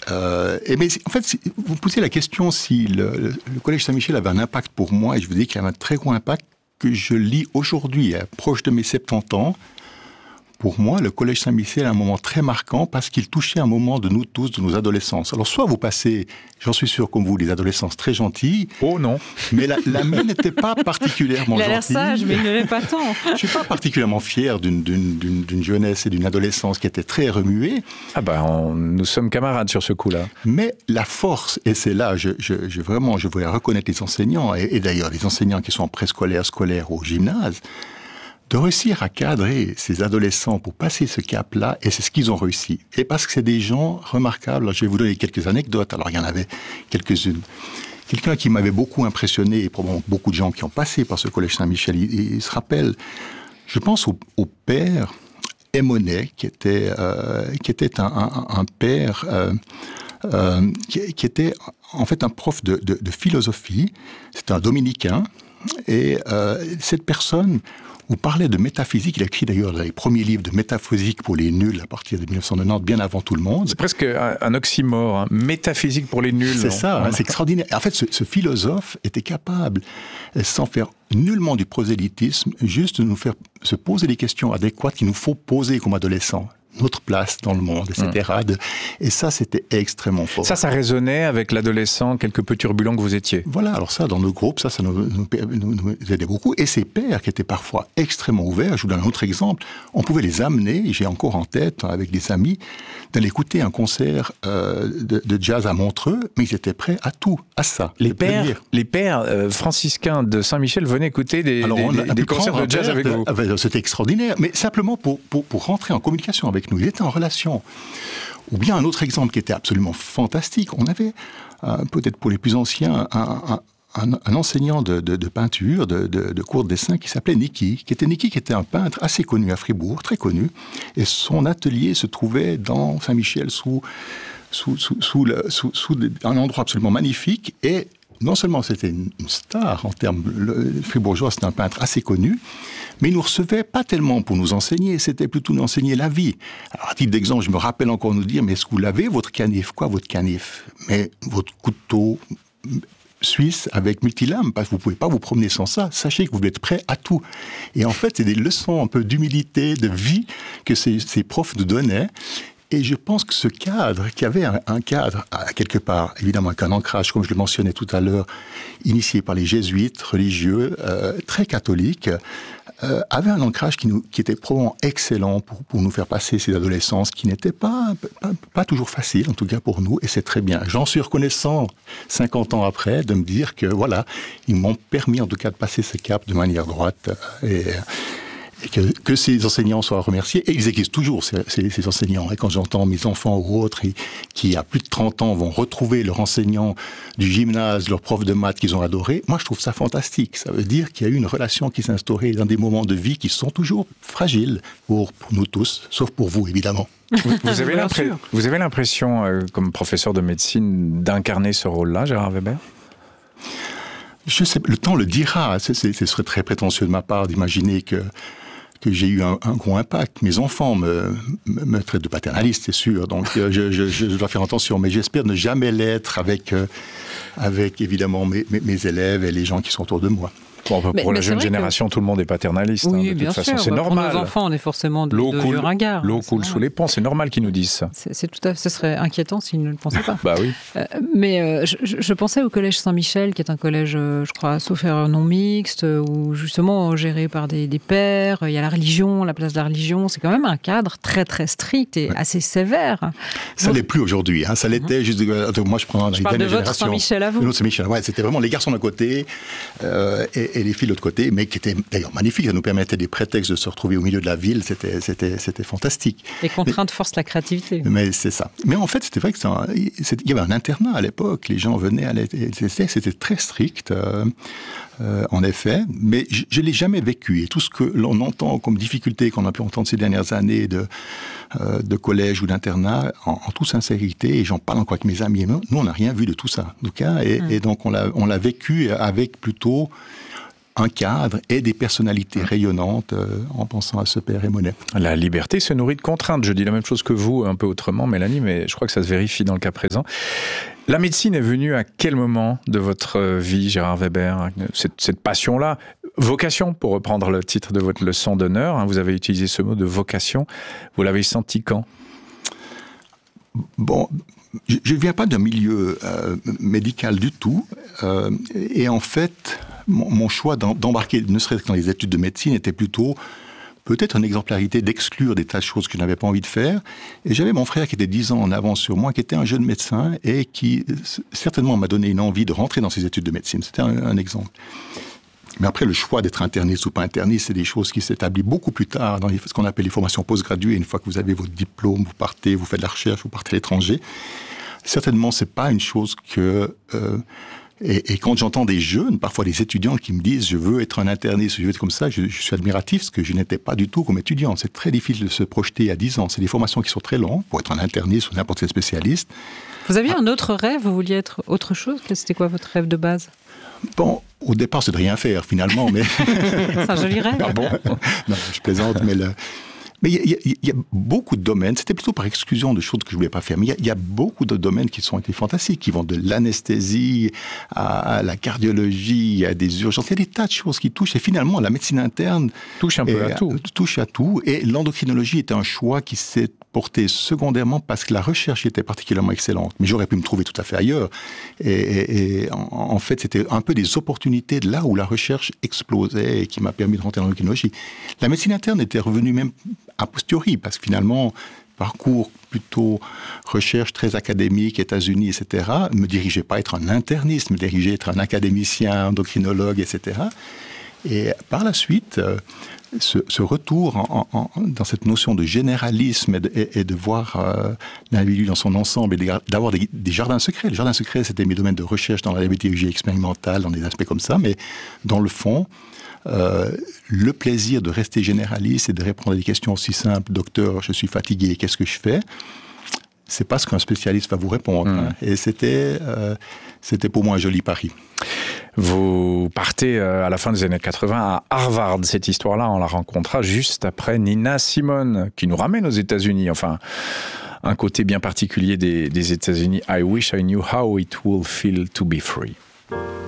Mais en fait, vous posez la question si le Collège Saint-Michel avait un impact pour moi, et je vous dis qu'il avait un très gros impact que je lis aujourd'hui, proche de mes 70 ans. Pour moi, le Collège Saint-Michel est un moment très marquant parce qu'il touchait un moment de nous tous, de nos adolescences. Alors, soit vous passez, j'en suis sûr comme vous, des adolescences très gentilles. Oh non. Mais la mienne n'était pas particulièrement gentille. Il a l'air sage, mais il ne l'est pas tant. Je ne suis pas particulièrement fier d'une jeunesse et d'une adolescence qui était très remuée. Ah nous sommes camarades sur ce coup-là. Mais la force, et c'est là, je voulais reconnaître les enseignants, et d'ailleurs les enseignants qui sont en préscolaire, scolaire ou au gymnase, de réussir à cadrer ces adolescents pour passer ce cap-là, et c'est ce qu'ils ont réussi. Et parce que c'est des gens remarquables. Alors, je vais vous donner quelques anecdotes. Alors, il y en avait quelques-unes. Quelqu'un qui m'avait beaucoup impressionné, et probablement beaucoup de gens qui ont passé par ce Collège Saint-Michel, il se rappelle, je pense au père Emonet, qui était un père qui était en fait un prof de philosophie. C'était un dominicain, et cette personne vous parlait de métaphysique. Il a écrit d'ailleurs les premiers livres de métaphysique pour les nuls à partir de 1990, bien avant tout le monde. C'est presque un oxymore, hein. Métaphysique pour les nuls. C'est ça, c'est extraordinaire. En fait, ce philosophe était capable, sans faire nullement du prosélytisme, juste de nous faire se poser les questions adéquates qu'il nous faut poser comme adolescents. Notre place dans le monde, etc. Et ça, c'était extrêmement fort. Ça résonnait avec l'adolescent quelque peu turbulent que vous étiez. Voilà, alors ça, dans nos groupes, ça nous aidait beaucoup. Et ces pères qui étaient parfois extrêmement ouverts, je vous donne un autre exemple, on pouvait les amener, j'ai encore en tête, avec des amis, d'aller écouter un concert de jazz à Montreux, mais ils étaient prêts à tout, à ça. Les pères franciscains de Saint-Michel venaient écouter des concerts de jazz avec vous. C'était extraordinaire, mais simplement pour rentrer en communication avec nous. Ils étaient en relation. Ou bien un autre exemple qui était absolument fantastique. On avait, peut-être pour les plus anciens, un enseignant de peinture, de cours de dessin qui s'appelait Niki, qui était un peintre assez connu à Fribourg, très connu. Et son atelier se trouvait dans Saint-Michel sous un endroit absolument magnifique. Et non seulement c'était une star en termes fribourgeois, c'était un peintre assez connu, mais il nous recevait pas tellement pour nous enseigner, c'était plutôt nous enseigner la vie. Alors, à titre d'exemple, je me rappelle encore nous dire, mais est-ce que vous l'avez, votre canif? Quoi, votre canif? Mais votre couteau suisse avec multilame, parce que vous pouvez pas vous promener sans ça. Sachez que vous êtes prêt à tout. Et en fait, c'est des leçons un peu d'humilité, de vie que ces profs nous donnaient. Et je pense que ce cadre, qui avait un cadre, quelque part, évidemment avec un ancrage, comme je le mentionnais tout à l'heure, initié par les jésuites religieux, très catholiques, avait un ancrage qui était probablement excellent pour nous faire passer ces adolescences qui n'étaient pas toujours faciles, en tout cas pour nous, et c'est très bien. J'en suis reconnaissant, 50 ans après, de me dire que voilà, ils m'ont permis en tout cas de passer ce cap de manière droite, et que ces enseignants soient remerciés. Et ils existent toujours, ces enseignants. Et quand j'entends mes enfants ou autres qui, à plus de 30 ans, vont retrouver leur enseignant du gymnase, leur prof de maths qu'ils ont adoré, moi, je trouve ça fantastique. Ça veut dire qu'il y a eu une relation qui s'est instaurée dans des moments de vie qui sont toujours fragiles pour nous tous, sauf pour vous, évidemment. Vous avez l'impression, comme professeur de médecine, d'incarner ce rôle-là, Gérard Weber ? Je sais, le temps le dira. Ce serait très prétentieux de ma part d'imaginer que j'ai eu un gros impact. Mes enfants me traitent de paternaliste, c'est sûr, donc je dois faire attention, mais j'espère ne jamais l'être avec évidemment mes élèves et les gens qui sont autour de moi. Bon, pour la jeune génération, tout le monde est paternaliste. Oui, de bien toute façon, sûr. c'est normal. Pour nos enfants, on est forcément de vieux ringards. L'eau coule sous les ponts, c'est normal qu'ils nous disent ça. Ce serait inquiétant s'ils ne le pensaient pas. Bah oui. Mais je pensais au collège Saint-Michel, qui est un collège, je crois, sauf erreur non mixte, où justement géré par des pères. Il y a la religion, la place de la religion. C'est quand même un cadre très très strict et assez sévère. Ça l'est plus aujourd'hui. Ça l'était juste. Moi, je prends parle de votre Saint-Michel à vous. Notre Saint-Michel, ouais, c'était vraiment les garçons d'un côté et les filles de l'autre côté, mais qui était d'ailleurs magnifique. Ça nous permettait des prétextes de se retrouver au milieu de la ville. C'était fantastique. Les contraintes forcent la créativité. Mais c'est ça. Mais en fait, c'était vrai qu'il y avait un internat à l'époque. Les gens venaient à c'était très strict, en effet. Mais je l'ai jamais vécu. Et tout ce que l'on entend comme difficulté qu'on a pu entendre ces dernières années de collège ou d'internat, en toute sincérité, et j'en parle encore avec mes amis, nous, on n'a rien vu de tout ça, en tout cas. Et donc, on l'a vécu avec plutôt un cadre et des personnalités rayonnantes en pensant à ce père et Monet. La liberté se nourrit de contraintes. Je dis la même chose que vous, un peu autrement, Mélanie, mais je crois que ça se vérifie dans le cas présent. La médecine est venue à quel moment de votre vie, Gérard Weber, cette passion-là? Vocation, pour reprendre le titre de votre leçon d'honneur, vous avez utilisé ce mot de vocation. Vous l'avez senti quand? Bon, je ne viens pas d'un milieu médical du tout. Et en fait, mon choix d'embarquer, ne serait-ce que dans les études de médecine, était plutôt peut-être une exemplarité d'exclure des tas de choses que je n'avais pas envie de faire. Et j'avais mon frère qui était 10 ans en avance sur moi, qui était un jeune médecin et qui certainement m'a donné une envie de rentrer dans ces études de médecine. C'était un exemple. Mais après, le choix d'être interniste ou pas interniste, c'est des choses qui s'établissent beaucoup plus tard dans ce qu'on appelle les formations postgraduées. Une fois que vous avez votre diplôme, vous partez, vous faites de la recherche, vous partez à l'étranger. Certainement, c'est pas une chose que... Et quand j'entends des jeunes, parfois des étudiants qui me disent « je veux être un interniste, je veux être comme ça », je suis admiratif parce que je n'étais pas du tout comme étudiant. C'est très difficile de se projeter à 10 ans. C'est des formations qui sont très longues pour être un interniste ou n'importe quel spécialiste. Vous aviez un autre rêve? Vous vouliez être autre chose? C'était quoi votre rêve de base? Bon, au départ, c'est de rien faire, finalement, mais... C'est un joli rêve. Ah bon? Non, je plaisante, mais il y a beaucoup de domaines, c'était plutôt par exclusion de choses que je ne voulais pas faire, mais il y a beaucoup de domaines qui ont été fantastiques, qui vont de l'anesthésie à la cardiologie, à des urgences. Il y a des tas de choses qui touchent, et finalement, la médecine interne... Touche un peu à tout. Touche à tout, et l'endocrinologie est un choix qui s'est porté secondairement parce que la recherche était particulièrement excellente. Mais j'aurais pu me trouver tout à fait ailleurs. Et en fait, c'était un peu des opportunités de là où la recherche explosait et qui m'a permis de rentrer dans l'endocrinologie. La médecine interne était revenue même a posteriori, parce que finalement, parcours plutôt recherche très académique, États-Unis, etc., me dirigeait pas à être un interniste, me dirigeait à être un académicien, endocrinologue, etc. Et par la suite, ce retour dans cette notion de généralisme et de voir l'individu dans son ensemble et d'avoir des jardins secrets. Les jardins secrets, c'était mes domaines de recherche dans la diabétologie expérimentale, dans des aspects comme ça, mais dans le fond, le plaisir de rester généraliste et de répondre à des questions aussi simples. Docteur, je suis fatigué, qu'est-ce que je fais? C'est pas ce qu'un spécialiste va vous répondre. Hein. Et c'était pour moi un joli pari. Vous partez à la fin des années 80 à Harvard. Cette histoire-là, on la rencontra juste après Nina Simone, qui nous ramène aux États-Unis. Enfin, un côté bien particulier des États-Unis. I wish I knew how it will feel to be free.